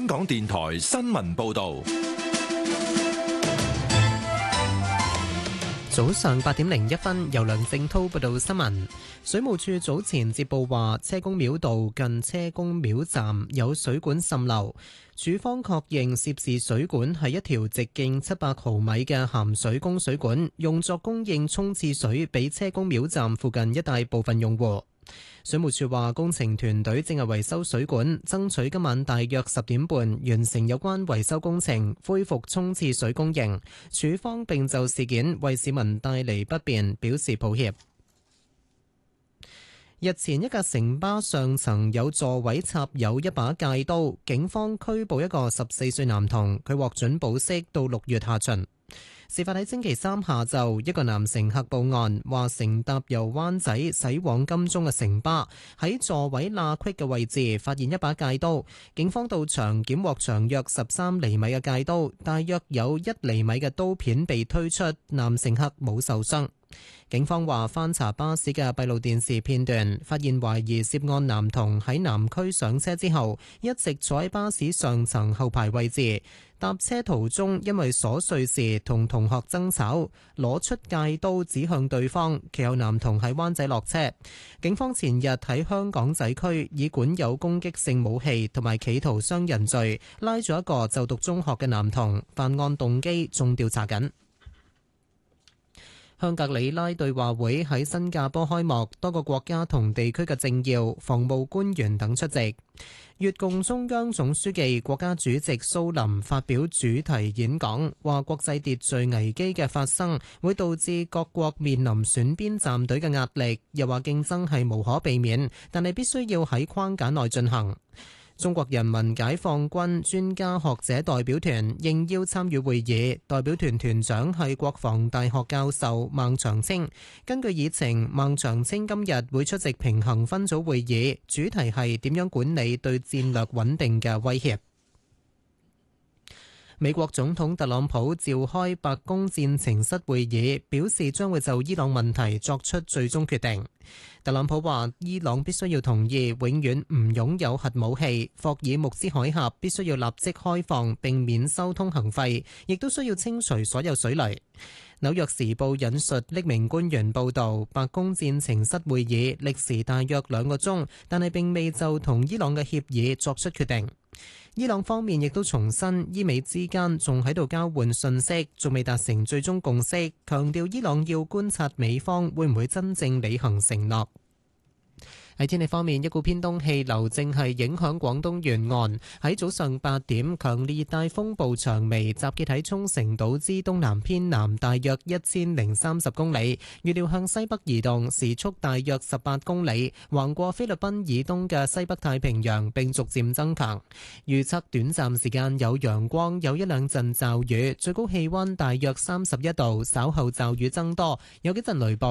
港電台新聞報道。 早上8:01，由梁正滔報道新聞。水務署早前接報話，車公廟道近車公廟站有水管滲漏，署方確認涉事水管係一條直徑700毫米嘅鹹水供水管，用作供應沖廁水俾車公廟站附近一大部分用戶。水務署話，工程團隊正係維修水管，爭取今晚大約10點半完成有關維修工程，恢復沖廁水供應。署方並就事件為市民帶嚟不便表示抱歉。日前一架城巴上層有座位插有一把戒刀，警方拘捕一個14歲男童，佢獲准保釋到6月下旬。事發喺星期三下晝，一個男乘客報案，話乘搭由灣仔駛往金鐘嘅城巴喺座位罅隙嘅位置發現一把戒刀，警方到場檢獲長約13厘米嘅戒刀，大約有1厘米嘅刀片被推出，男乘客冇受傷。警方話翻查巴士嘅閉路電視片段，發現懷疑涉案男童喺南區上車之後，一直坐喺巴士上層後排位置。搭車途中因為瑣碎事同同學爭吵，攞出戒刀指向對方，其後男童喺灣仔落車。警方前日喺香港仔區以管有攻擊性武器同埋企圖傷人罪拉咗一個就讀中學嘅男童，犯案動機仲調查緊。香格里拉對話會喺新加坡開幕，多個國家同地區嘅政要、防務官員等出席。越共中央總書記、國家主席蘇林發表主題演講，話國際秩序危機嘅發生會導致各國面臨選邊站隊嘅壓力，又話競爭係無可避免，但係必須要喺框架內進行。中國人民解放軍專家學者代表團應邀參與會議，代表團團長係國防大學教授孟長青。根據議程，孟長青今日會出席平衡分組會議，主題係點樣管理對戰略穩定嘅威脅。美國總統特朗普召開白宮戰情室會議，表示將會就伊朗問題作出最終決定。特朗普話，伊朗必須要同意永遠唔擁有核武器，霍爾木茲海峽必須要立即開放並免收通行費，亦都需要清除所有水雷。紐約時報引述匿名官員報道，白宮戰情室會議歷時大約2個鐘，但係並未就同伊朗嘅協議作出決定。伊朗方面亦都重申，伊美之間仲喺度交換信息，仲未達成最終共識，強調伊朗要觀察美方會唔會真正履行承諾。喺天氣方面，一股偏東氣流正係影響廣東沿岸。喺早上8點，強烈熱帶風暴長眉集結喺沖繩島之東南偏南大約1030公里，預料向西北移動，時速大約18公里，橫過菲律賓以東嘅西北太平洋並逐漸增強。預測短暫時間有陽光，有1-2陣驟雨，最高氣溫大約31度，稍後驟雨增多，有幾陣雷暴。